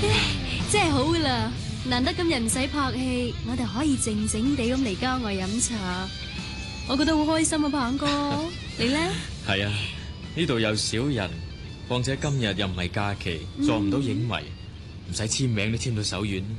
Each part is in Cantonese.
真係好噶啦，難得今日唔使拍戲，我哋可以靜靜地咁嚟郊外飲茶，我覺得好開心啊，鵬哥，你咧？ 係啊，呢度又少人，況且今日又唔係假期，撞唔到影迷，唔使簽名都簽到手軟。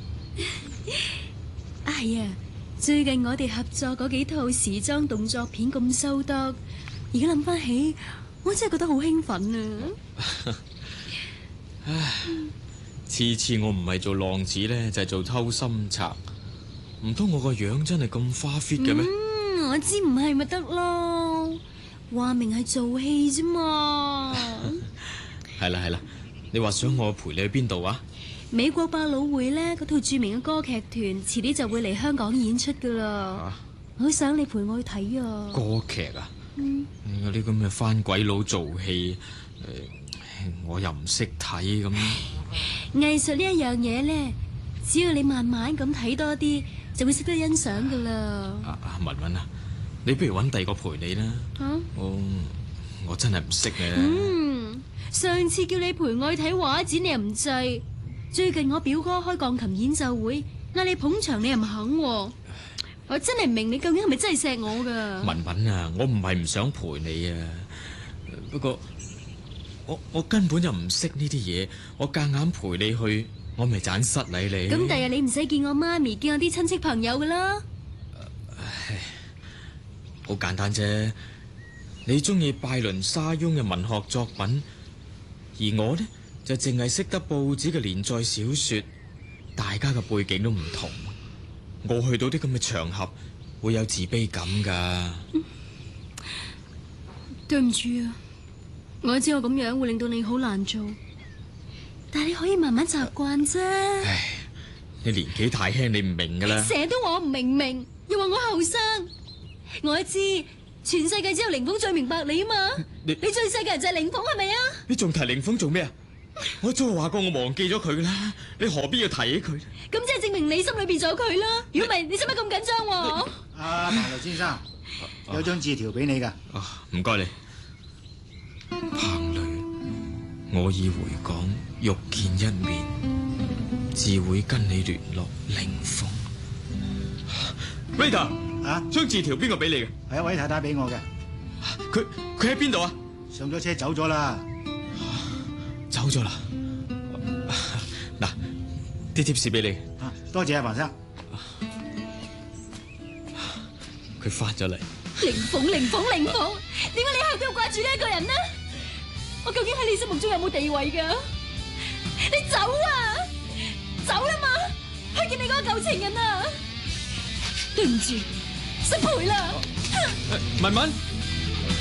係啊，最近我哋合作嗰幾套時裝動作片咁收得，而家諗翻起，我真係覺得好興奮啊！ 唉，次次我唔係做浪子咧，就係做偷心賊，唔通我個樣真係咁花 fit 嘅咩？ 我知唔係咪得咯，話明係做戲啫嘛。 係啦係啦，你話想我陪你去邊度啊？ 美國百老匯咧嗰套著名嘅歌劇團，遲啲就會嚟香港演出噶啦。 啊， 好想你陪我去睇啊！ 歌劇啊？有啲咁嘅番鬼佬做戲，我又唔識睇咁。 藝術呢一樣嘢咧，只要你慢慢咁睇多啲，就會識得欣賞噶啦。 文文啊，你不如揾第二個陪你啦。我真係唔識嘅。 上次叫你陪我去睇畫展，你又唔制。最近我表哥開鋼琴演奏會，嗌你捧場，你又唔肯。我真係唔明你究竟係咪真係錫我噶？ 文文啊，我唔係唔想陪你啊，不過我根本就唔識呢啲嘢，我夾硬陪你去，我咪盞失禮你。 咁第日你唔使見我媽咪，見我啲親戚朋友噶啦。 好簡單啫，你中意拜倫沙翁嘅文學作品，而我呢就淨係識得報紙嘅連載小說，大家嘅背景都唔同，我去到啲咁嘅場合會有自卑感噶。 對唔住啊，我知我咁樣會令到你好難做，但係你可以慢慢習慣啫。 唉，你年紀太輕，你唔明噶啦。 成日都話我唔明，又話我後生。我知全世界只有凌峰最明白你啊嘛。你最細嘅人就係凌峰係咪啊？ 你仲提凌峰做咩啊？我早話過我忘記咗佢噶啦，你何必要提起佢？ 咁即係證明你心裏邊仲有佢啦。如果唔係，你使乜咁緊張？ 阿彭律先生，有張字條俾你噶。 唔該你。彭雷，我已回港欲見一面，自會跟你聯絡凌峰。Rita，張字條邊個俾你嘅？ 係一位太太俾我嘅。 佢喺邊度啊？ 上咗車走咗啦。 走咗啦。嗱，啲貼士俾你。 多謝啊，彭生。 佢翻咗嚟。 凌峰，點解你一向都要掛住呢一個人呢？我究竟喺你心目中有冇地位噶？你走啊，走啦嘛，去見你嗰個舊情人啊！對唔住，失陪啦。 文文，